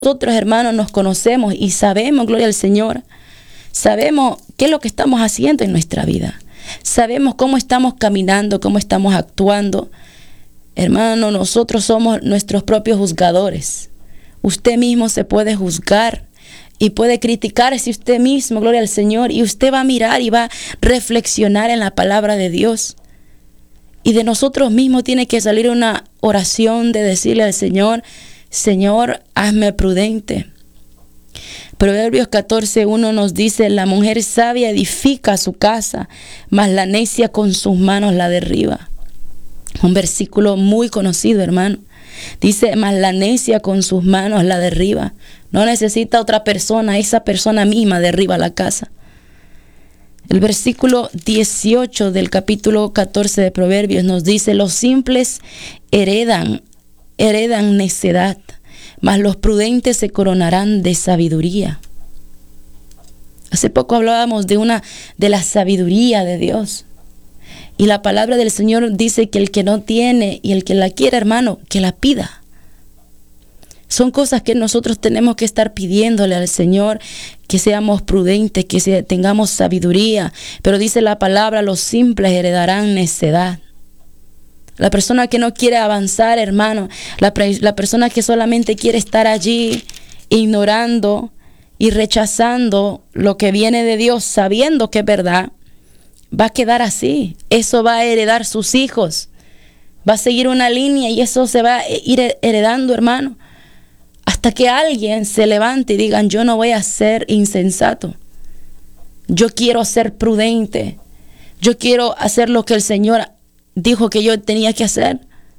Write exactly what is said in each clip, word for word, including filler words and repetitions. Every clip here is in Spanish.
Nosotros, hermanos, nos conocemos y sabemos, gloria al Señor, sabemos qué es lo que estamos haciendo en nuestra vida. Sabemos cómo estamos caminando, cómo estamos actuando. Hermano, nosotros somos nuestros propios juzgadores. Usted mismo se puede juzgar y puede criticarse usted mismo, gloria al Señor, y usted va a mirar y va a reflexionar en la palabra de Dios. Y de nosotros mismos tiene que salir una oración de decirle al Señor: Señor, hazme prudente. Proverbios catorce uno nos dice: la mujer sabia edifica su casa, mas la necia con sus manos la derriba. Un versículo muy conocido, hermano. Dice: mas la necia con sus manos la derriba. No necesita otra persona, esa persona misma derriba la casa. El versículo dieciocho del capítulo catorce de Proverbios nos dice: los simples heredan, heredan necedad, mas los prudentes se coronarán de sabiduría. Hace poco hablábamos de una de la sabiduría de Dios. Y la palabra del Señor dice que el que no tiene y el que la quiere, hermano, que la pida. Son cosas que nosotros tenemos que estar pidiéndole al Señor, que seamos prudentes, que se, tengamos sabiduría. Pero dice la palabra: los simples heredarán necedad. La persona que no quiere avanzar, hermano, la, la persona que solamente quiere estar allí ignorando y rechazando lo que viene de Dios, sabiendo que es verdad, va a quedar así. Eso va a heredar sus hijos. Va a seguir una línea y eso se va a ir heredando, hermano, hasta que alguien se levante y digan: yo no voy a ser insensato. Yo quiero ser prudente. Yo quiero hacer lo que el Señor dijo que yo tenía que hacer.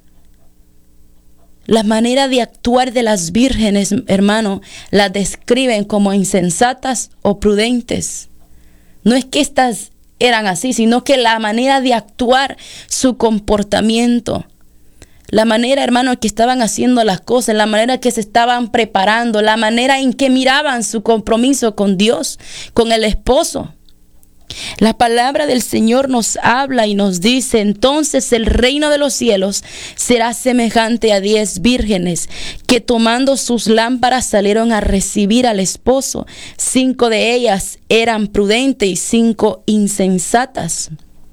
La manera de actuar de las vírgenes, hermano, las describen como insensatas o prudentes. No es que estas eran así, sino que la manera de actuar, su comportamiento, la manera, hermano, que estaban haciendo las cosas, la manera que se estaban preparando, la manera en que miraban su compromiso con Dios, con el esposo. La palabra del Señor nos habla y nos dice: entonces el reino de los cielos será semejante a diez vírgenes que tomando sus lámparas salieron a recibir al esposo. Cinco de ellas eran prudentes y cinco insensatas.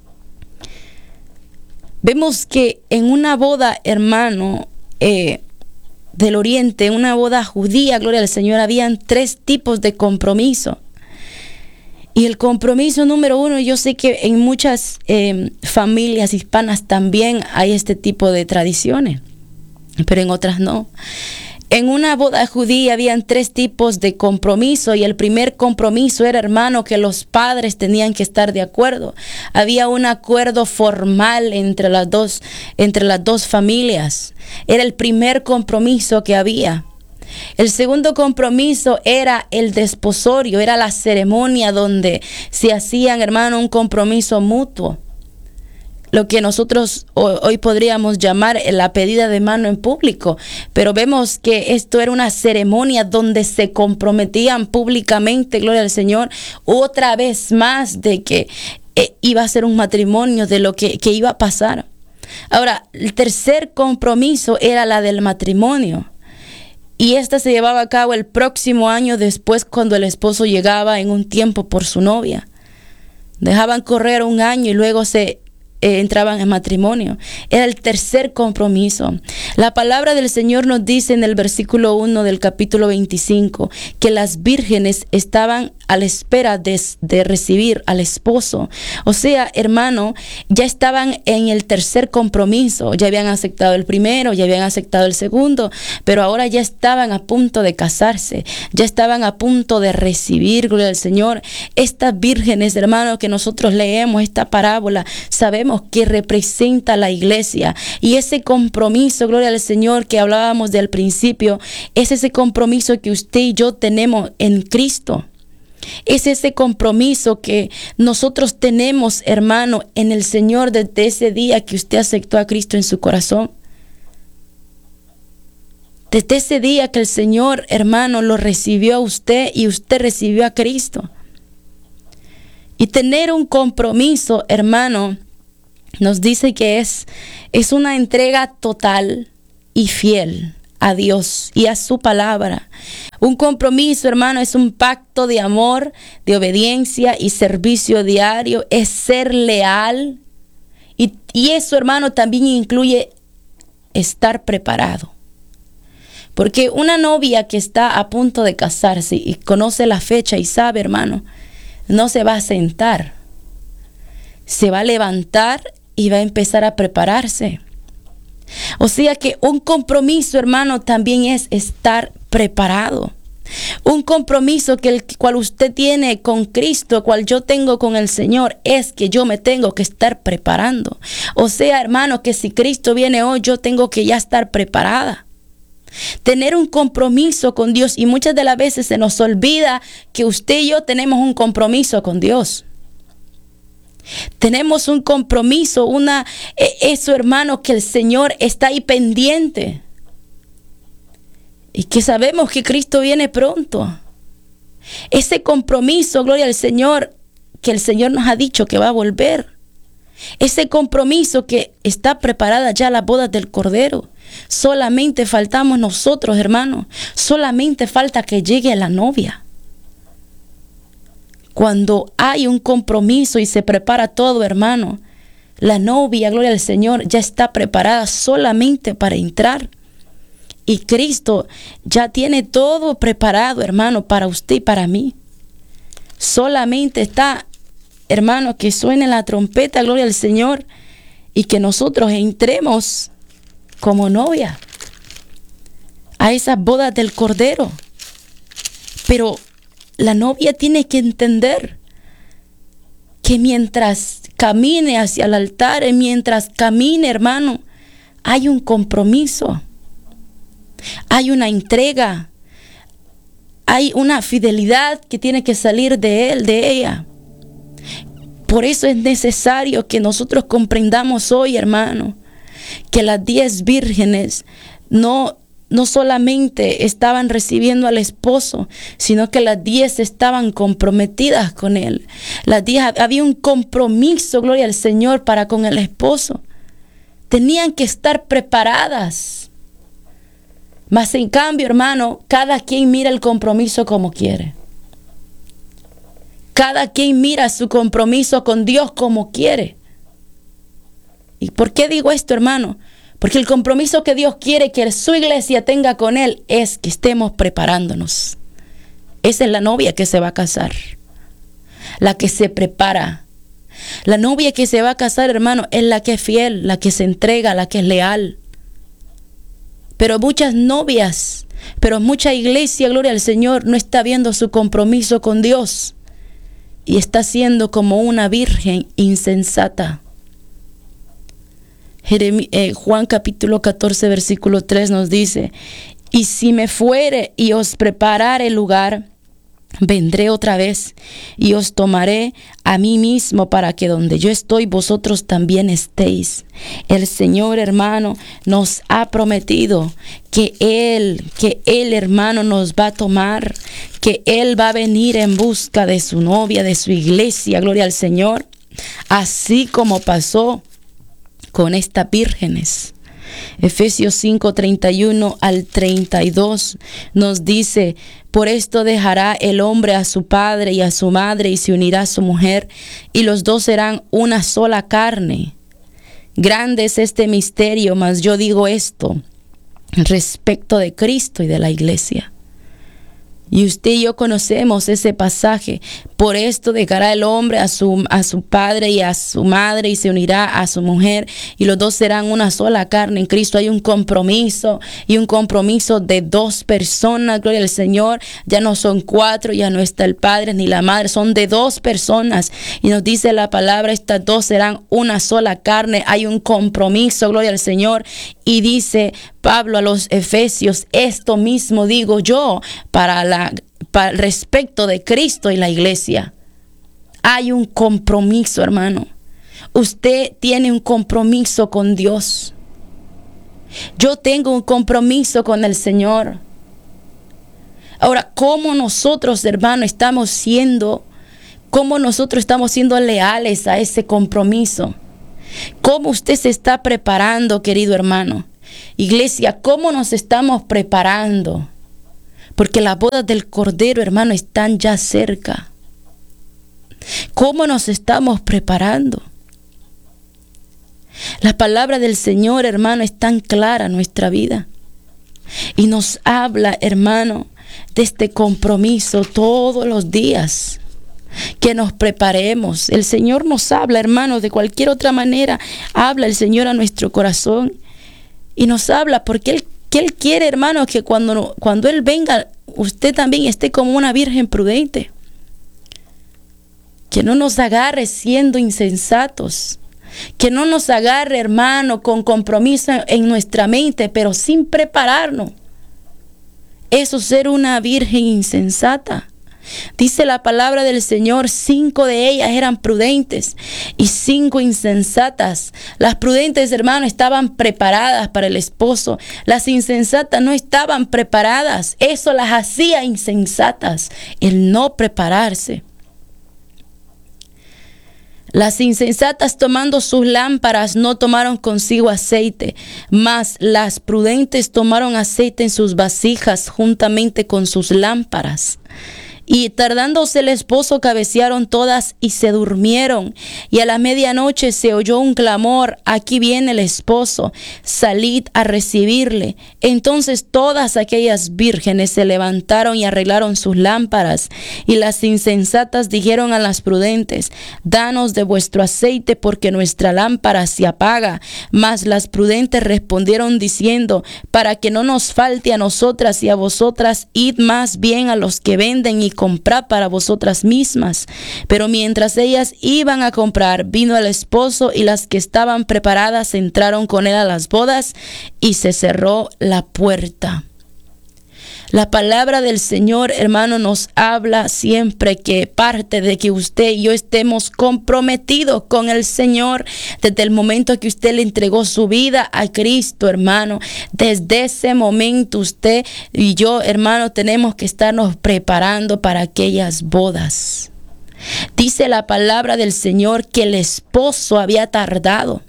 Vemos que en una boda, hermano, eh, del oriente, una boda judía, gloria al Señor, habían tres tipos de compromiso. Y el compromiso número uno, yo sé que en muchas eh, familias hispanas también hay este tipo de tradiciones, pero en otras no. En una boda judía habían tres tipos de compromiso, y el primer compromiso era, hermano, que los padres tenían que estar de acuerdo. Había un acuerdo formal entre las dos, entre las dos familias. Era el primer compromiso que había. El segundo compromiso era el desposorio, era la ceremonia donde se hacían, hermano, un compromiso mutuo. Lo que nosotros hoy podríamos llamar la pedida de mano en público. Pero vemos que esto era una ceremonia donde se comprometían públicamente, gloria al Señor, otra vez más de que eh, iba a ser un matrimonio, de lo que, que iba a pasar. Ahora, el tercer compromiso era la del matrimonio. Y esta se llevaba a cabo el próximo año después, cuando el esposo llegaba en un tiempo por su novia. Dejaban correr un año y luego se eh, entraban en matrimonio. Era el tercer compromiso. La palabra del Señor nos dice en el versículo uno del capítulo veinticinco que las vírgenes estaban a la espera de, de recibir al esposo. O sea, hermano, ya estaban en el tercer compromiso. Ya habían aceptado el primero, ya habían aceptado el segundo, pero ahora ya estaban a punto de casarse. Ya estaban a punto de recibir, gloria al Señor. Estas vírgenes, hermano, que nosotros leemos esta parábola, sabemos que representa a la iglesia. Y ese compromiso, gloria al Señor, que hablábamos del principio, es ese compromiso que usted y yo tenemos en Cristo. Es ese compromiso que nosotros tenemos, hermano, en el Señor desde ese día que usted aceptó a Cristo en su corazón. Desde ese día que el Señor, hermano, lo recibió a usted y usted recibió a Cristo. Y tener un compromiso, hermano, nos dice que es, es una entrega total y fiel a Dios y a su palabra. Un compromiso, hermano, es un pacto de amor, de obediencia y servicio diario. Es ser leal. Y, y eso, hermano, también incluye estar preparado. Porque una novia que está a punto de casarse y conoce la fecha y sabe, hermano, no se va a sentar. Se va a levantar y va a empezar a prepararse. O sea que un compromiso, hermano, también es estar preparado. Un compromiso que el cual usted tiene con Cristo, cual yo tengo con el Señor, es que yo me tengo que estar preparando. O sea, hermano, que si Cristo viene hoy, yo tengo que ya estar preparada. Tener un compromiso con Dios, y muchas de las veces se nos olvida que usted y yo tenemos un compromiso con Dios. Tenemos un compromiso, una, eso, hermano, que el Señor está ahí pendiente. Y que sabemos que Cristo viene pronto. Ese compromiso, gloria al Señor, que el Señor nos ha dicho que va a volver. Ese compromiso que está preparada ya la boda del Cordero. Solamente faltamos nosotros, hermano. Solamente falta que llegue la novia. Cuando hay un compromiso y se prepara todo, hermano, la novia, gloria al Señor, ya está preparada solamente para entrar. Y Cristo ya tiene todo preparado, hermano, para usted y para mí. Solamente está, hermano, que suene la trompeta, gloria al Señor, y que nosotros entremos como novia a esas bodas del Cordero. Pero la novia tiene que entender que mientras camine hacia el altar, y mientras camine, hermano, hay un compromiso, hay una entrega, hay una fidelidad que tiene que salir de él, de ella. Por eso es necesario que nosotros comprendamos hoy, hermano, que las diez vírgenes no No solamente estaban recibiendo al esposo, sino que las diez estaban comprometidas con él. Las diez, había un compromiso, gloria al Señor, para con el esposo. Tenían que estar preparadas. Mas en cambio, hermano, cada quien mira el compromiso como quiere. Cada quien mira su compromiso con Dios como quiere. ¿Y por qué digo esto, hermano? Porque el compromiso que Dios quiere que su iglesia tenga con Él es que estemos preparándonos. Esa es la novia que se va a casar. La que se prepara. La novia que se va a casar, hermano, es la que es fiel, la que se entrega, la que es leal. Pero muchas novias, pero mucha iglesia, gloria al Señor, no está viendo su compromiso con Dios. Y está siendo como una virgen insensata. Jeremí, eh, Juan capítulo catorce versículo tres nos dice: y si me fuere y os preparare lugar, vendré otra vez y os tomaré a mí mismo, para que donde yo estoy vosotros también estéis. El Señor, hermano, nos ha prometido que Él, que Él, hermano, nos va a tomar, que Él va a venir en busca de su novia, de su iglesia, gloria al Señor, así como pasó con estas vírgenes. Efesios cinco, treinta y uno al treinta y dos nos dice: por esto dejará el hombre a su padre y a su madre, y se unirá a su mujer, y los dos serán una sola carne. Grande es este misterio, mas yo digo esto respecto de Cristo y de la iglesia. Y usted y yo conocemos ese pasaje. Por esto dejará el hombre a su, a su padre y a su madre, y se unirá a su mujer, y los dos serán una sola carne. En Cristo hay un compromiso, y un compromiso de dos personas, gloria al Señor. Ya no son cuatro, ya no está el padre ni la madre, son de dos personas. Y nos dice la palabra, estas dos serán una sola carne. Hay un compromiso, gloria al Señor. Y dice Pablo a los Efesios: esto mismo digo yo para la para respecto de Cristo y la iglesia. Hay un compromiso, hermano. Usted tiene un compromiso con Dios. Yo tengo un compromiso con el Señor. Ahora, ¿cómo nosotros, hermano, estamos siendo, cómo nosotros estamos siendo leales a ese compromiso? ¿Cómo usted se está preparando, querido hermano? Iglesia, ¿cómo nos estamos preparando? Porque las bodas del Cordero, hermano, están ya cerca. ¿Cómo nos estamos preparando? La palabra del Señor, hermano, es tan clara en nuestra vida. Y nos habla, hermano, de este compromiso todos los días. Que nos preparemos. El Señor nos habla, hermano, de cualquier otra manera. Habla el Señor a nuestro corazón. Y nos habla porque Él, que Él quiere, hermano, que cuando, cuando Él venga, usted también esté como una virgen prudente. Que no nos agarre siendo insensatos. Que no nos agarre, hermano, con compromiso en nuestra mente, pero sin prepararnos. Eso es ser una virgen insensata. Dice la palabra del Señor, cinco de ellas eran prudentes y cinco insensatas. Las prudentes, hermano, estaban preparadas para el esposo. Las insensatas no estaban preparadas. Eso las hacía insensatas, el no prepararse. Las insensatas, tomando sus lámparas, no tomaron consigo aceite, mas las prudentes tomaron aceite en sus vasijas juntamente con sus lámparas. Y tardándose el esposo, cabecearon todas y se durmieron. Y a la medianoche se oyó un clamor: aquí viene el esposo, salid a recibirle. Entonces todas aquellas vírgenes se levantaron y arreglaron sus lámparas. Y las insensatas dijeron a las prudentes: danos de vuestro aceite, porque nuestra lámpara se apaga. Mas las prudentes respondieron diciendo: para que no nos falte a nosotras y a vosotras, id más bien a los que venden y comprad para vosotras mismas. Pero mientras ellas iban a comprar, vino el esposo, y las que estaban preparadas entraron con él a las bodas, y se cerró la puerta. La palabra del Señor, hermano, nos habla siempre que parte de que usted y yo estemos comprometidos con el Señor desde el momento que usted le entregó su vida a Cristo, hermano. Desde ese momento usted y yo, hermano, tenemos que estarnos preparando para aquellas bodas. Dice la palabra del Señor que el esposo había tardado.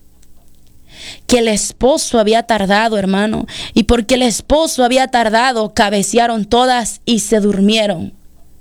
Que el esposo había tardado, hermano. Y porque el esposo había tardado, cabecearon todas y se durmieron.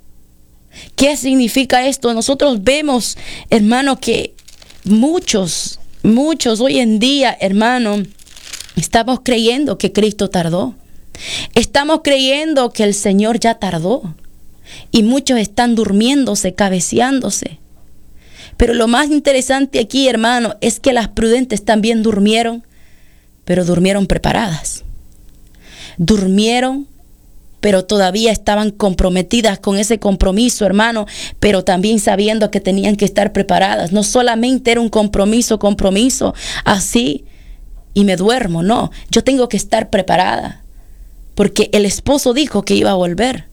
¿Qué significa esto? Nosotros vemos, hermano, que muchos, muchos hoy en día, hermano, estamos creyendo que Cristo tardó. Estamos creyendo que el Señor ya tardó. Y muchos están durmiéndose, cabeceándose. Pero lo más interesante aquí, hermano, es que las prudentes también durmieron, pero durmieron preparadas. Durmieron, pero todavía estaban comprometidas con ese compromiso, hermano, pero también sabiendo que tenían que estar preparadas. No solamente era un compromiso, compromiso, así, y me duermo, no. Yo tengo que estar preparada, porque el esposo dijo que iba a volver.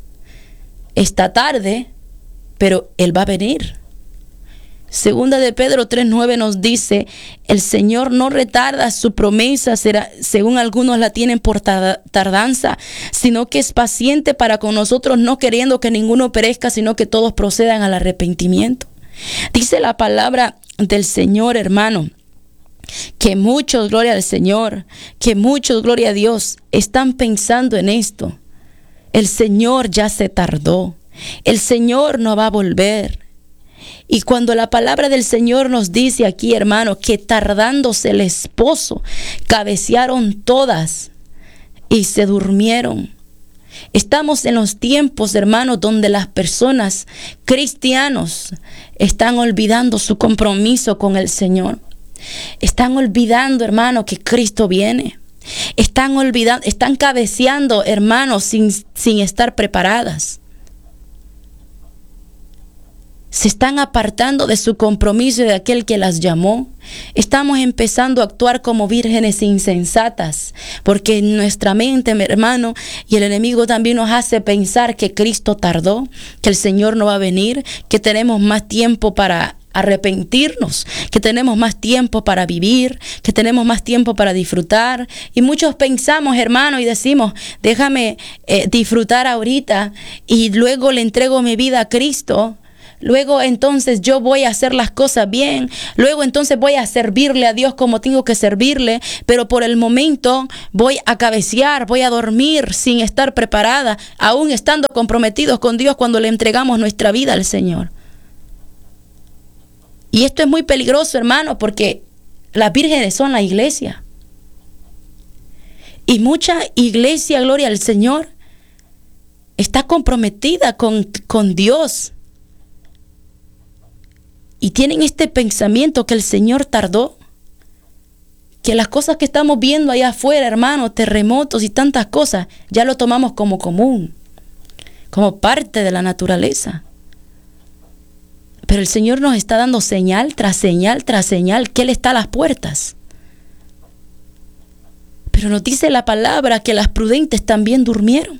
Está tarde, pero él va a venir. Segunda de Pedro tres nueve nos dice: el Señor no retarda su promesa, será, según algunos la tienen por tardanza, sino que es paciente para con nosotros, no queriendo que ninguno perezca, sino que todos procedan al arrepentimiento. Dice la palabra del Señor, hermano, que muchos, gloria al Señor, que muchos, gloria a Dios, están pensando en esto. El Señor ya se tardó. El Señor no va a volver. Y cuando la palabra del Señor nos dice aquí, hermano, que tardándose el esposo, cabecearon todas y se durmieron. Estamos en los tiempos, hermanos, donde las personas, cristianos, están olvidando su compromiso con el Señor. Están olvidando, hermano, que Cristo viene. Están olvidando, están cabeceando, hermanos, sin, sin estar preparadas. Se están apartando de su compromiso de aquel que las llamó. Estamos empezando a actuar como vírgenes insensatas, porque en nuestra mente, mi hermano, y el enemigo también nos hace pensar que Cristo tardó, que el Señor no va a venir, que tenemos más tiempo para arrepentirnos, que tenemos más tiempo para vivir, que tenemos más tiempo para disfrutar. Y muchos pensamos, hermano, y decimos: déjame eh, disfrutar ahorita y luego le entrego mi vida a Cristo. luego entonces yo voy a hacer las cosas bien, luego entonces voy a servirle a Dios como tengo que servirle, pero por el momento voy a cabecear, voy a dormir sin estar preparada, aún estando comprometidos con Dios cuando le entregamos nuestra vida al Señor. Y esto es muy peligroso, hermano, porque las vírgenes son la iglesia. Y mucha iglesia, gloria al Señor, está comprometida con, con Dios. Y tienen este pensamiento que el Señor tardó. Que las cosas que estamos viendo allá afuera, hermano, terremotos y tantas cosas, ya lo tomamos como común, como parte de la naturaleza. Pero el Señor nos está dando señal tras señal tras señal que Él está a las puertas. Pero nos dice la palabra que las prudentes también durmieron.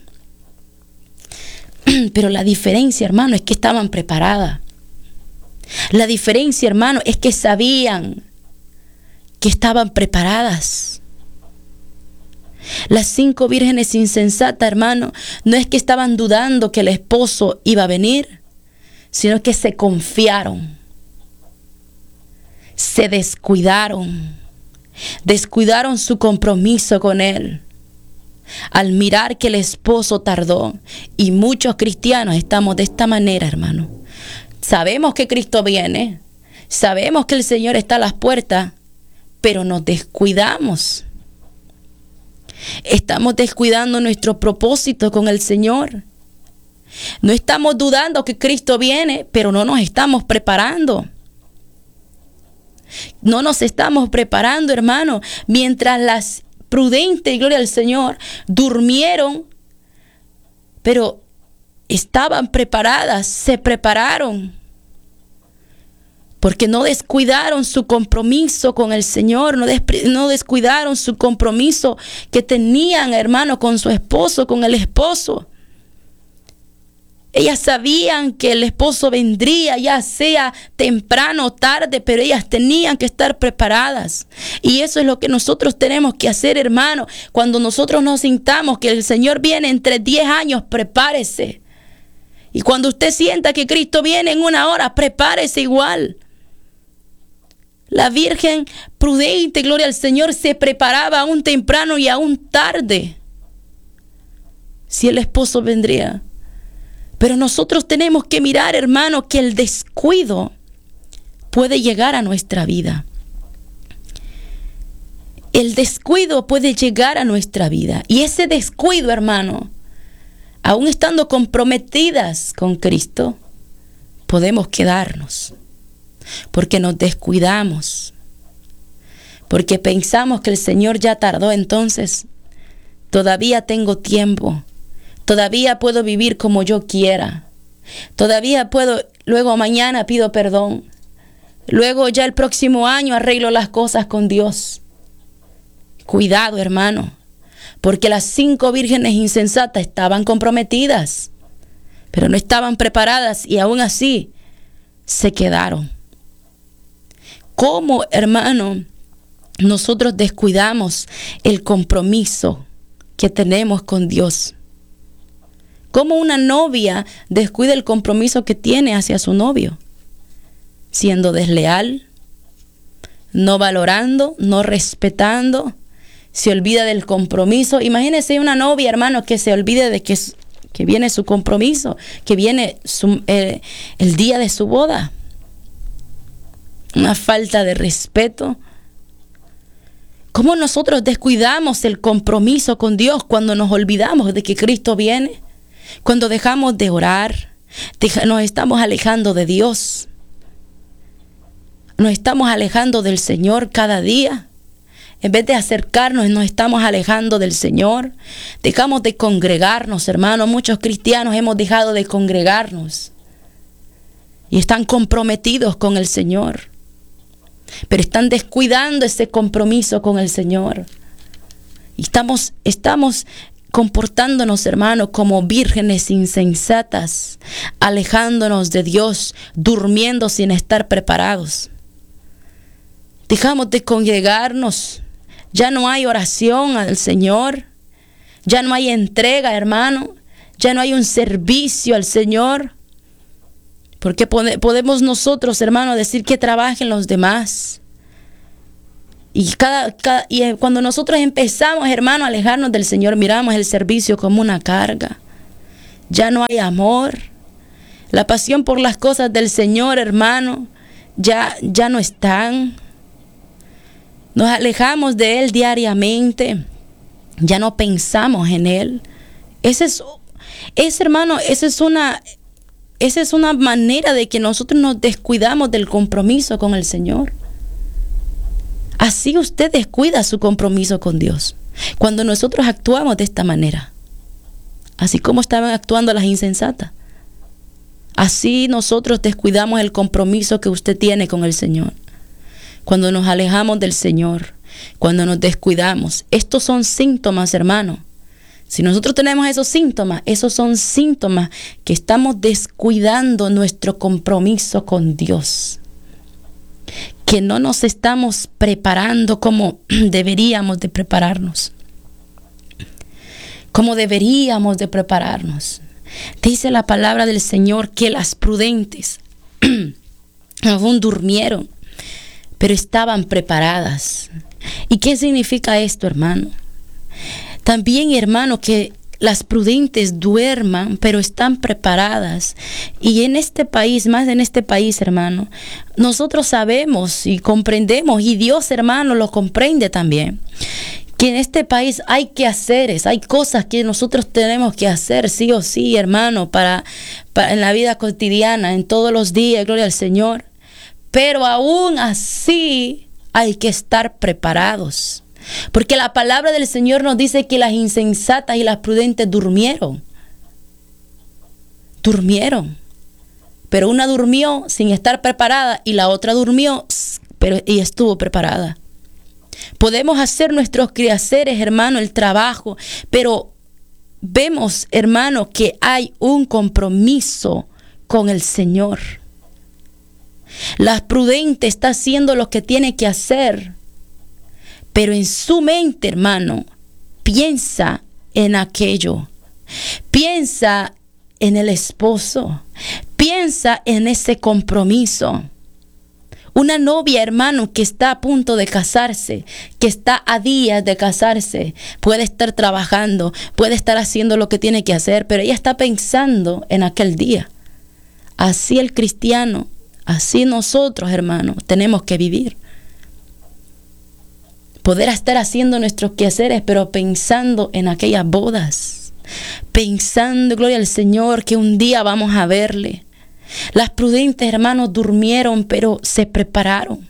Pero la diferencia, hermano, es que estaban preparadas. La diferencia, hermano, es que sabían que estaban preparadas. Las cinco vírgenes insensatas, hermano, no es que estaban dudando que el esposo iba a venir, sino que se confiaron, se descuidaron, descuidaron su compromiso con Él. Al mirar que el esposo tardó, y muchos cristianos estamos de esta manera, hermano. Sabemos que Cristo viene, sabemos que el Señor está a las puertas, pero nos descuidamos. Estamos descuidando nuestro propósito con el Señor. No estamos dudando que Cristo viene, pero no nos estamos preparando. No nos estamos preparando, hermano. Mientras las prudentes, gloria al Señor, durmieron, pero estaban preparadas, se prepararon. Porque no descuidaron su compromiso con el Señor, no, des, no descuidaron su compromiso que tenían, hermano, con su esposo, con el esposo. Ellas sabían que el esposo vendría, ya sea temprano o tarde, pero ellas tenían que estar preparadas. Y eso es lo que nosotros tenemos que hacer, hermano. Cuando nosotros nos sintamos que el Señor viene entre diez años, prepárese. Y cuando usted sienta que Cristo viene en una hora, prepárese igual. La Virgen prudente, gloria al Señor, se preparaba aún temprano y aún tarde, si el esposo vendría. Pero nosotros tenemos que mirar, hermano, que el descuido puede llegar a nuestra vida. El descuido puede llegar a nuestra vida. Y ese descuido, hermano, aún estando comprometidas con Cristo, podemos quedarnos. Porque nos descuidamos. Porque pensamos que el Señor ya tardó, entonces todavía tengo tiempo. Todavía puedo vivir como yo quiera. Todavía puedo, luego mañana pido perdón. Luego ya el próximo año arreglo las cosas con Dios. Cuidado, hermano, porque las cinco vírgenes insensatas estaban comprometidas, pero no estaban preparadas y aún así se quedaron. ¿Cómo, hermano, nosotros descuidamos el compromiso que tenemos con Dios? ¿Cómo una novia descuida el compromiso que tiene hacia su novio? Siendo desleal, no valorando, no respetando, se olvida del compromiso. Imagínese una novia, hermano, que se olvide de que, que viene su compromiso, que viene su, eh, el día de su boda. Una falta de respeto. ¿Cómo nosotros descuidamos el compromiso con Dios cuando nos olvidamos de que Cristo viene? Cuando dejamos de orar, deja, nos estamos alejando de Dios. Nos estamos alejando del Señor cada día. En vez de acercarnos, nos estamos alejando del Señor. Dejamos de congregarnos, hermanos. Muchos cristianos hemos dejado de congregarnos. Y están comprometidos con el Señor. Pero están descuidando ese compromiso con el Señor. Y estamos, estamos comportándonos, hermanos, como vírgenes insensatas, alejándonos de Dios, durmiendo sin estar preparados. Dejamos de congregarnos, ya no hay oración al Señor, ya no hay entrega, hermano, ya no hay un servicio al Señor, Porque pode, podemos nosotros, hermano, decir que trabajen los demás. Y, cada, cada, y cuando nosotros empezamos, hermano, a alejarnos del Señor, miramos el servicio como una carga. Ya no hay amor. La pasión por las cosas del Señor, hermano, ya, ya no están. Nos alejamos de Él diariamente. Ya no pensamos en Él. Ese es, es hermano, esa es una, esa es una manera de que nosotros nos descuidamos del compromiso con el Señor. Así usted descuida su compromiso con Dios. Cuando nosotros actuamos de esta manera. Así como estaban actuando las insensatas. Así nosotros descuidamos el compromiso que usted tiene con el Señor. Cuando nos alejamos del Señor, cuando nos descuidamos. Estos son síntomas, hermano. Si nosotros tenemos esos síntomas, esos son síntomas que estamos descuidando nuestro compromiso con Dios. Que no nos estamos preparando como deberíamos de prepararnos. Como deberíamos de prepararnos. Dice la palabra del Señor que las prudentes aún durmieron, pero estaban preparadas. ¿Y qué significa esto, hermano? También, hermano, que las prudentes duerman, pero están preparadas. Y en este país, más en este país, hermano, nosotros sabemos y comprendemos, y Dios, hermano, lo comprende también, que en este país hay quehaceres, hay cosas que nosotros tenemos que hacer sí o sí, hermano, para, para en la vida cotidiana, en todos los días, gloria al Señor. Pero aún así hay que estar preparados. Porque la palabra del Señor nos dice que las insensatas y las prudentes durmieron. Durmieron. Pero una durmió sin estar preparada y la otra durmió pero y estuvo preparada. Podemos hacer nuestros quehaceres, hermano, el trabajo, pero vemos, hermano, que hay un compromiso con el Señor. La prudente está haciendo lo que tiene que hacer, pero en su mente, hermano, piensa en aquello. Piensa en el esposo. Piensa en ese compromiso. Una novia, hermano, que está a punto de casarse, que está a días de casarse, puede estar trabajando, puede estar haciendo lo que tiene que hacer, pero ella está pensando en aquel día. Así el cristiano, así nosotros, hermanos, tenemos que vivir. Poder estar haciendo nuestros quehaceres, pero pensando en aquellas bodas. Pensando, gloria al Señor, que un día vamos a verle. Las prudentes, hermanos, durmieron, pero se prepararon.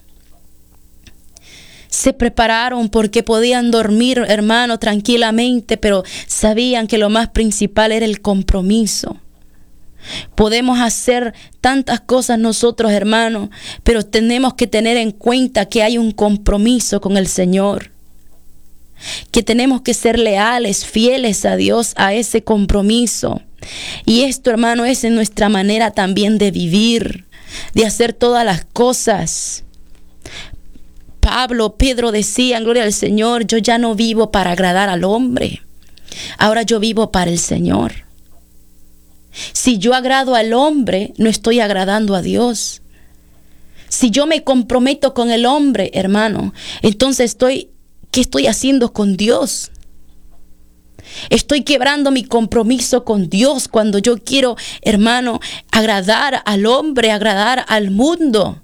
Se prepararon porque podían dormir, hermanos, tranquilamente, pero sabían que lo más principal era el compromiso. Podemos hacer tantas cosas nosotros, hermanos, pero tenemos que tener en cuenta que hay un compromiso con el Señor. Que tenemos que ser leales, fieles a Dios, a ese compromiso. Y esto, hermano, es en nuestra manera también de vivir, de hacer todas las cosas. Pablo, Pedro decían, gloria al Señor, yo ya no vivo para agradar al hombre. Ahora yo vivo para el Señor. Si yo agrado al hombre, no estoy agradando a Dios. Si yo me comprometo con el hombre, hermano, entonces estoy, ¿qué estoy haciendo con Dios? Estoy quebrando mi compromiso con Dios cuando yo quiero, hermano, agradar al hombre, agradar al mundo.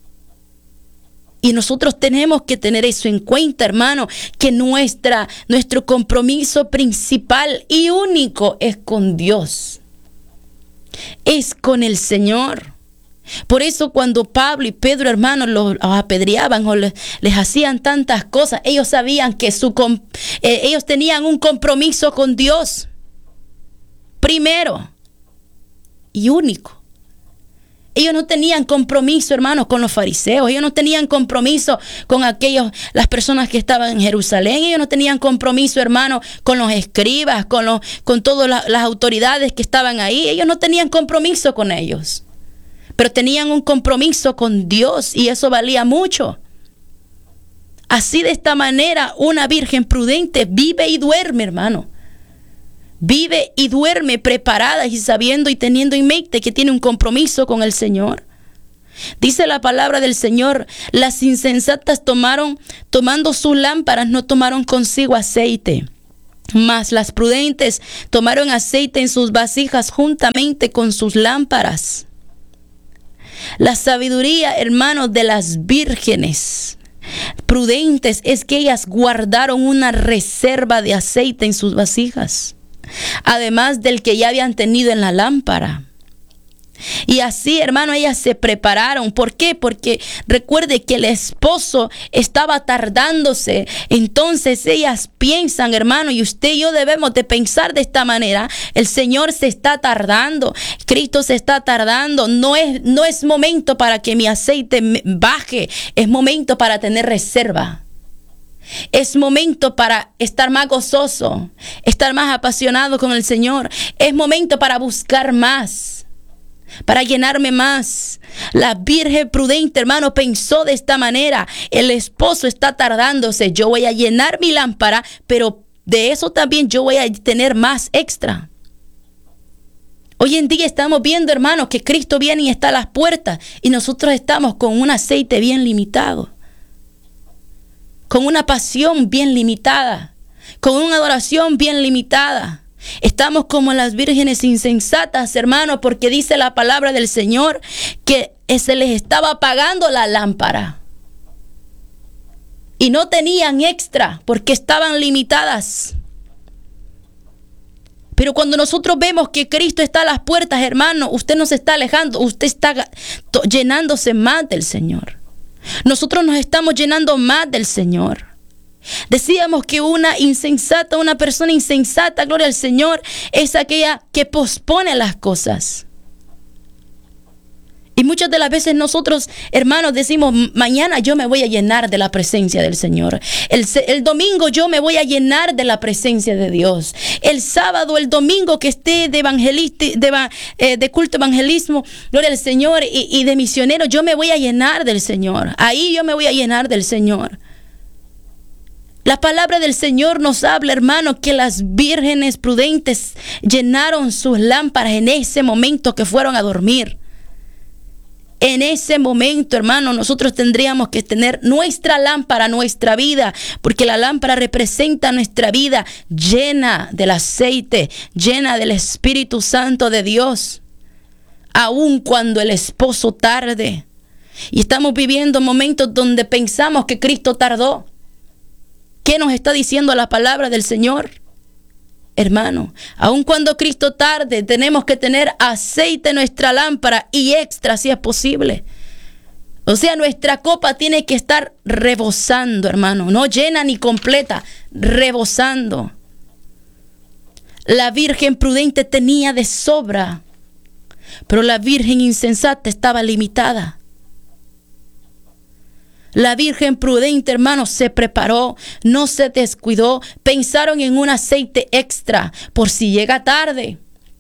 Y nosotros tenemos que tener eso en cuenta, hermano, que nuestra, nuestro compromiso principal y único es con Dios. Es con el Señor. Por eso cuando Pablo y Pedro, hermanos, los, los apedreaban o les, les hacían tantas cosas, ellos sabían que su, eh, ellos tenían un compromiso con Dios. Primero y único. Ellos no tenían compromiso, hermanos, con los fariseos. Ellos no tenían compromiso con aquellos, las personas que estaban en Jerusalén. Ellos no tenían compromiso, hermanos, con los escribas, con, los, con todas la, las autoridades que estaban ahí. Ellos no tenían compromiso con ellos. Pero tenían un compromiso con Dios y eso valía mucho. Así de esta manera, una virgen prudente vive y duerme, hermano. Vive y duerme preparada y sabiendo y teniendo en mente que tiene un compromiso con el Señor. Dice la palabra del Señor, las insensatas tomaron, tomando sus lámparas, no tomaron consigo aceite. Mas las prudentes tomaron aceite en sus vasijas juntamente con sus lámparas. La sabiduría, hermanos, de las vírgenes prudentes es que ellas guardaron una reserva de aceite en sus vasijas, además del que ya habían tenido en la lámpara. Y así, hermano, ellas se prepararon. ¿Por qué? Porque recuerde que el esposo estaba tardándose. Entonces ellas piensan, hermano, y usted y yo debemos de pensar de esta manera: el Señor se está tardando, Cristo se está tardando. No es, no es momento para que mi aceite baje, es momento para tener reserva. Es momento para estar más gozoso, estar más apasionado con el Señor. Es momento para buscar más, para llenarme más. La virgen prudente, hermano, pensó de esta manera: el esposo está tardándose, yo voy a llenar mi lámpara, pero de eso también yo voy a tener más extra. Hoy en día estamos viendo, hermano, que Cristo viene y está a las puertas, y nosotros estamos con un aceite bien limitado, con una pasión bien limitada, con una adoración bien limitada. Estamos como las vírgenes insensatas, hermano, porque dice la palabra del Señor que se les estaba apagando la lámpara y no tenían extra porque estaban limitadas. Pero cuando nosotros vemos que Cristo está a las puertas, hermano, usted no se está alejando, usted está llenándose más del Señor. Nosotros nos estamos llenando más del Señor. Decíamos que una insensata, una persona insensata, gloria al Señor, es aquella que pospone las cosas. Y muchas de las veces nosotros, hermanos, decimos: mañana yo me voy a llenar de la presencia del Señor. El, el domingo yo me voy a llenar de la presencia de Dios. El sábado, el domingo que esté de evangelista, de, eh, de culto evangelismo, gloria al Señor, y, y de misionero, yo me voy a llenar del Señor. Ahí yo me voy a llenar del Señor. La palabra del Señor nos habla, hermano, que las vírgenes prudentes llenaron sus lámparas en ese momento que fueron a dormir. En ese momento, hermano, nosotros tendríamos que tener nuestra lámpara, nuestra vida, porque la lámpara representa nuestra vida llena del aceite, llena del Espíritu Santo de Dios, aun cuando el esposo tarde. Y estamos viviendo momentos donde pensamos que Cristo tardó. ¿Qué nos está diciendo la palabra del Señor? Hermano, aun cuando Cristo tarde, tenemos que tener aceite en nuestra lámpara y extra si es posible. O sea, nuestra copa tiene que estar rebosando, hermano, no llena ni completa, rebosando. La virgen prudente tenía de sobra, pero la virgen insensata estaba limitada. La virgen prudente, hermano, se preparó, no se descuidó. Pensaron en un aceite extra por si llega tarde.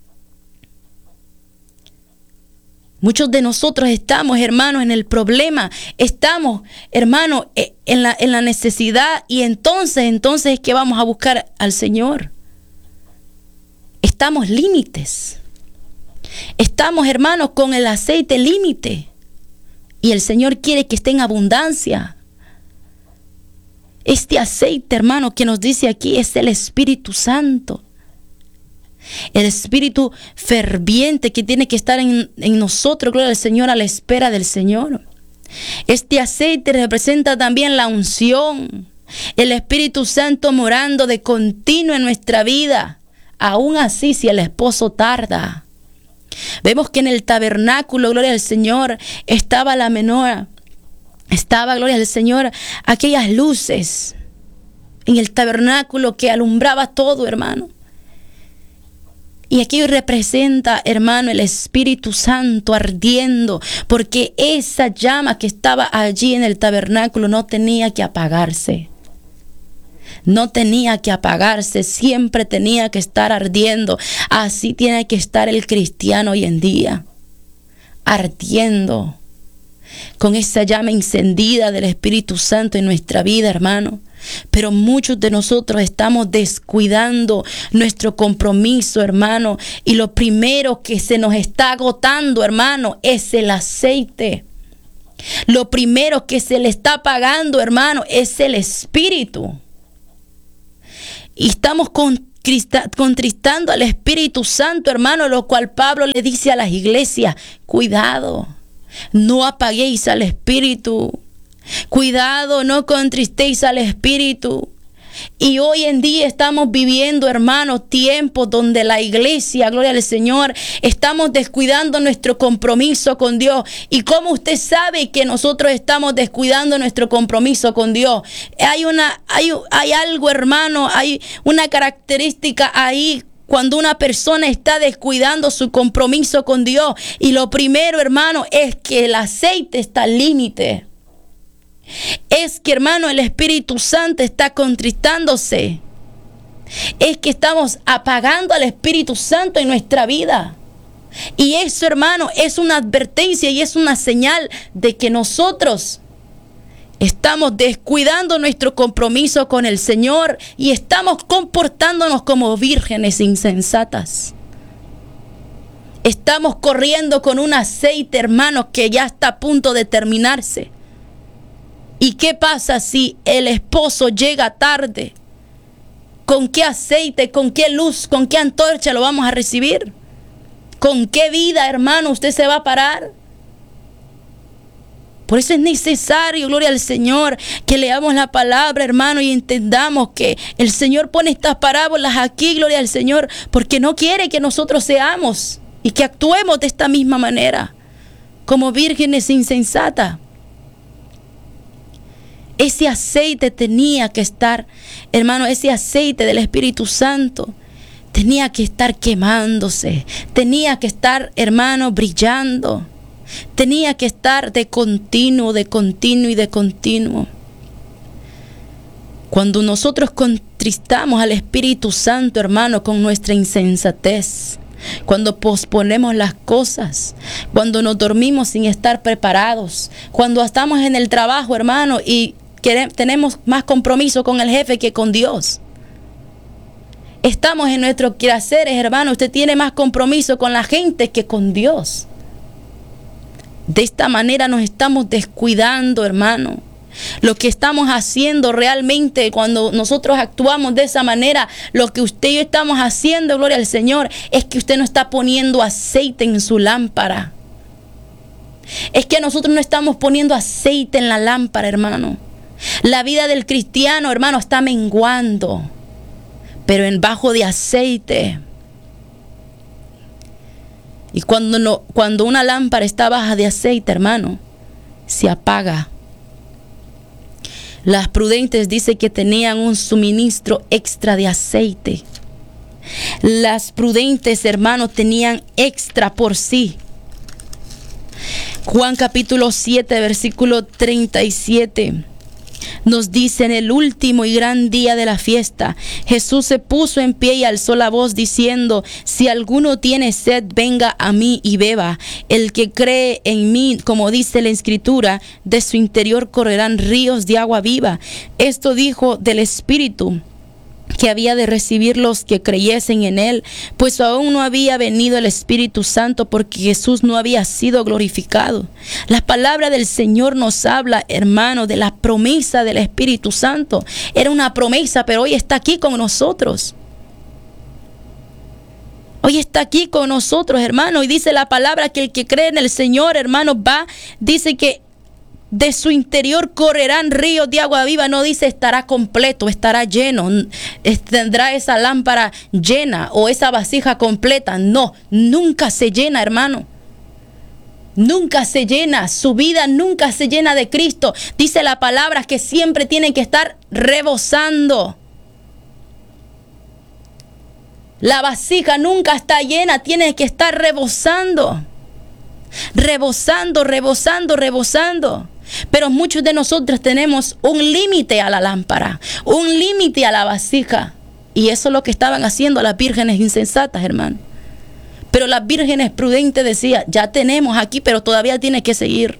Muchos de nosotros estamos, hermanos, en el problema. Estamos, hermanos, en la, en la necesidad. Y entonces, entonces es que vamos a buscar al Señor. Estamos límites. Estamos, hermanos, con el aceite límite. Y el Señor quiere que esté en abundancia. Este aceite, hermano, que nos dice aquí es el Espíritu Santo. El Espíritu ferviente que tiene que estar en, en nosotros, gloria al Señor, a la espera del Señor. Este aceite representa también la unción. El Espíritu Santo morando de continuo en nuestra vida. Aún así, si el esposo tarda. Vemos que en el tabernáculo, gloria al Señor, estaba la menorá. Estaba, gloria al Señor, aquellas luces en el tabernáculo que alumbraba todo, hermano. Y aquello representa, hermano, el Espíritu Santo ardiendo, porque esa llama que estaba allí en el tabernáculo no tenía que apagarse. No tenía que apagarse, siempre tenía que estar ardiendo. Así tiene que estar el cristiano hoy en día, ardiendo con esa llama encendida del Espíritu Santo en nuestra vida, hermano. Pero muchos de nosotros estamos descuidando nuestro compromiso, hermano. Y lo primero que se nos está agotando, hermano, es el aceite. Lo primero que se le está apagando, hermano, es el espíritu. Y estamos contristando al Espíritu Santo, hermano, lo cual Pablo le dice a las iglesias: cuidado, no apaguéis al espíritu. Cuidado, no contristéis al espíritu. Y hoy en día estamos viviendo, hermanos, tiempos donde la iglesia, gloria al Señor, estamos descuidando nuestro compromiso con Dios. ¿Y cómo usted sabe que nosotros estamos descuidando nuestro compromiso con Dios? Hay una, hay, hay algo, hermano, hay una característica ahí cuando una persona está descuidando su compromiso con Dios. Y lo primero, hermano, es que el aceite está al límite. Es que, hermano, el Espíritu Santo está contristándose. Es que estamos apagando al Espíritu Santo en nuestra vida. Y eso, hermano, es una advertencia y es una señal de que nosotros estamos descuidando nuestro compromiso con el Señor y estamos comportándonos como vírgenes insensatas. Estamos corriendo con un aceite, hermano, que ya está a punto de terminarse. ¿Y qué pasa si el esposo llega tarde? ¿Con qué aceite, con qué luz, con qué antorcha lo vamos a recibir? ¿Con qué vida, hermano, usted se va a parar? Por eso es necesario, gloria al Señor, que leamos la palabra, hermano, y entendamos que el Señor pone estas parábolas aquí, gloria al Señor, porque no quiere que nosotros seamos y que actuemos de esta misma manera, como vírgenes insensatas. Ese aceite tenía que estar, hermano, ese aceite del Espíritu Santo tenía que estar quemándose, tenía que estar, hermano, brillando, tenía que estar de continuo, de continuo y de continuo. Cuando nosotros contristamos al Espíritu Santo, hermano, con nuestra insensatez, cuando posponemos las cosas, cuando nos dormimos sin estar preparados, cuando estamos en el trabajo, hermano, y queremos, tenemos más compromiso con el jefe que con Dios. Estamos en nuestros quehaceres, hermano, usted tiene más compromiso con la gente que con Dios. De esta manera nos estamos descuidando, hermano. Lo que estamos haciendo realmente cuando nosotros actuamos de esa manera, lo que usted y yo estamos haciendo, gloria al Señor, es que usted no está poniendo aceite en su lámpara. Es que nosotros no estamos poniendo aceite en la lámpara, hermano. La vida del cristiano, hermano, está menguando, pero en bajo de aceite. Y cuando, no, cuando una lámpara está baja de aceite, hermano, se apaga. Las prudentes dice que tenían un suministro extra de aceite. Las prudentes, hermanos, tenían extra por sí. Juan capítulo siete, versículo treinta y siete. Nos dice: en el último y gran día de la fiesta, Jesús se puso en pie y alzó la voz diciendo: si alguno tiene sed, venga a mí y beba. El que cree en mí, como dice la Escritura, de su interior correrán ríos de agua viva. Esto dijo del Espíritu que había de recibir los que creyesen en él, pues aún no había venido el Espíritu Santo, porque Jesús no había sido glorificado. La palabra del Señor nos habla, hermano, de la promesa del Espíritu Santo. Era una promesa, pero hoy está aquí con nosotros. Hoy está aquí con nosotros, hermano, y dice la palabra que el que cree en el Señor, hermano, va, dice que de su interior correrán ríos de agua viva. No dice estará completo, estará lleno, tendrá esa lámpara llena o esa vasija completa. No, nunca se llena, hermano. Nunca se llena, su vida nunca se llena de Cristo. Dice la palabra que siempre tienen que estar rebosando. La vasija nunca está llena, tiene que estar rebosando. Rebosando, rebosando, rebosando. Pero muchos de nosotros tenemos un límite a la lámpara, un límite a la vasija. Y eso es lo que estaban haciendo las vírgenes insensatas, hermano. Pero las vírgenes prudentes decían: ya tenemos aquí, pero todavía tiene que seguir.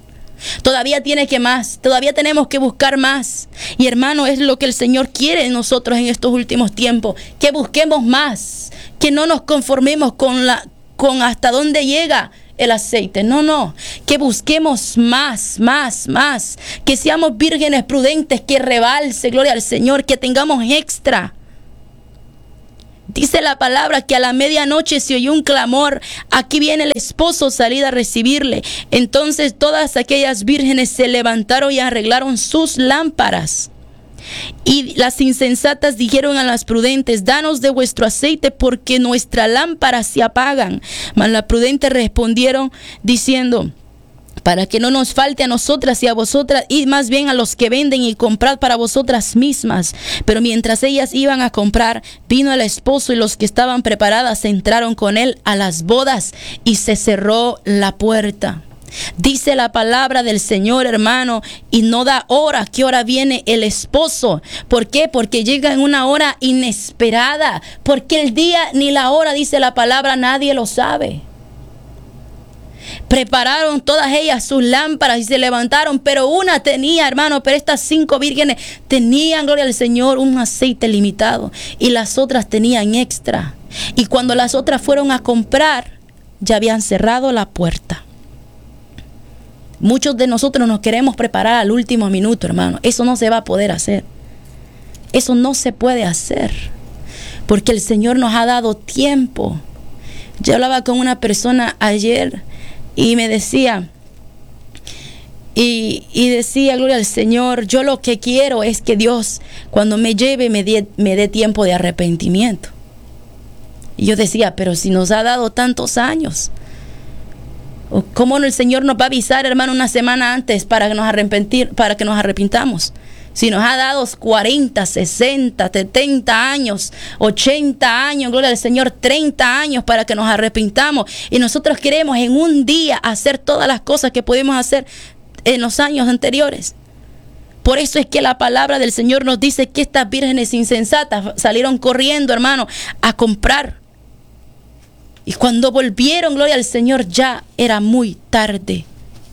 Todavía tiene que más, todavía tenemos que buscar más. Y hermano, es lo que el Señor quiere en nosotros en estos últimos tiempos, que busquemos más, que no nos conformemos con la con hasta dónde llega el aceite. No, no, que busquemos más, más, más, que seamos vírgenes prudentes, que rebalse, gloria al Señor, que tengamos extra. Dice la palabra que a la medianoche se oyó un clamor. Aquí viene el esposo, salid a recibirle. Entonces todas aquellas vírgenes se levantaron y arreglaron sus lámparas. Y las insensatas dijeron a las prudentes: danos de vuestro aceite, porque nuestras lámparas se apagan. Mas las prudentes respondieron diciendo: para que no nos falte a nosotras y a vosotras, id más bien a los que venden y comprad para vosotras mismas. Pero mientras ellas iban a comprar, vino el esposo, y los que estaban preparadas entraron con él a las bodas, y se cerró la puerta. Dice la palabra del Señor, hermano, y no da hora, qué hora viene el esposo. ¿Por qué? Porque llega en una hora inesperada, porque el día ni la hora, dice la palabra, nadie lo sabe. Prepararon todas ellas sus lámparas y se levantaron, pero una tenía, hermano, pero estas cinco vírgenes tenían, gloria al Señor, un aceite limitado, y las otras tenían extra. Y cuando las otras fueron a comprar, ya habían cerrado la puerta. Muchos de nosotros nos queremos preparar al último minuto, hermano. Eso no se va a poder hacer. Eso no se puede hacer, porque el Señor nos ha dado tiempo. Yo hablaba con una persona ayer y me decía, y, y decía, gloria al Señor, yo lo que quiero es que Dios, cuando me lleve, me dé, me dé tiempo de arrepentimiento. Y yo decía, pero si nos ha dado tantos años, ¿cómo el Señor nos va a avisar, hermano, una semana antes para que nos arrepentir, para que nos arrepintamos? Si nos ha dado cuarenta, sesenta, setenta años, ochenta años, gloria al Señor, treinta años para que nos arrepintamos, y nosotros queremos en un día hacer todas las cosas que pudimos hacer en los años anteriores. Por eso es que la palabra del Señor nos dice que estas vírgenes insensatas salieron corriendo, hermano, a comprar. Y cuando volvieron, gloria al Señor, ya era muy tarde.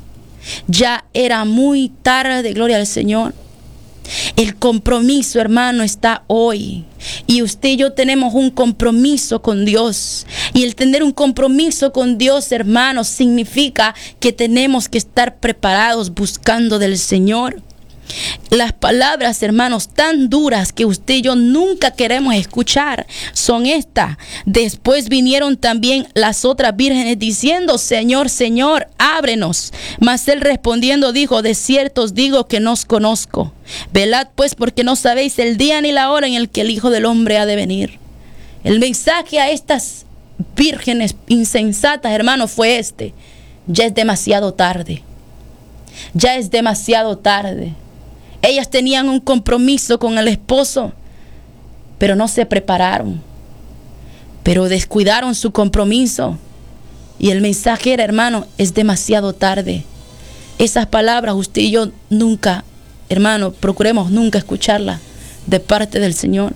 Ya era muy tarde, gloria al Señor. El compromiso, hermano, está hoy. Y usted y yo tenemos un compromiso con Dios. Y el tener un compromiso con Dios, hermano, significa que tenemos que estar preparados buscando del Señor. Las palabras, hermanos, tan duras que usted y yo nunca queremos escuchar son estas: después vinieron también las otras vírgenes diciendo: Señor, Señor, ábrenos. Mas él respondiendo dijo: de cierto os digo que no os conozco. Velad pues, porque no sabéis el día ni la hora en el que el Hijo del Hombre ha de venir. El mensaje a estas vírgenes insensatas, hermanos, fue este: ya es demasiado tarde. Ya es demasiado tarde. Ellas tenían un compromiso con el esposo, pero no se prepararon, pero descuidaron su compromiso. Y el mensaje era, hermano, es demasiado tarde. Esas palabras usted y yo nunca, hermano, procuremos nunca escucharlas de parte del Señor.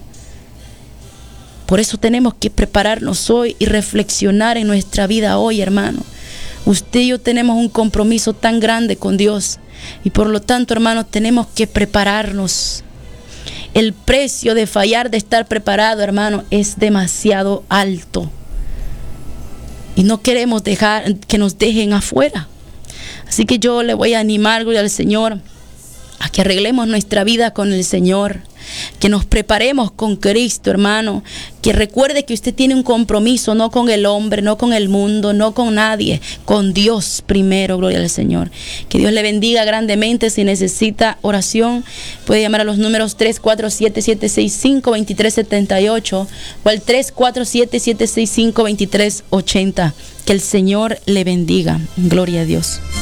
Por eso tenemos que prepararnos hoy y reflexionar en nuestra vida hoy, hermano. Usted y yo tenemos un compromiso tan grande con Dios, y por lo tanto, hermanos, tenemos que prepararnos. El precio de fallar, de estar preparado, hermano, es demasiado alto. Y no queremos dejar que nos dejen afuera. Así que yo le voy a animar, gloria al Señor, a que arreglemos nuestra vida con el Señor, que nos preparemos con Cristo, hermano, que recuerde que usted tiene un compromiso, no con el hombre, no con el mundo, no con nadie, con Dios primero, gloria al Señor. Que Dios le bendiga grandemente. Si necesita oración, puede llamar a los números tres cuatro siete, siete seis cinco, dos tres siete ocho o al tres cuatro siete, siete seis cinco, dos tres ocho cero. Que el Señor le bendiga. Gloria a Dios.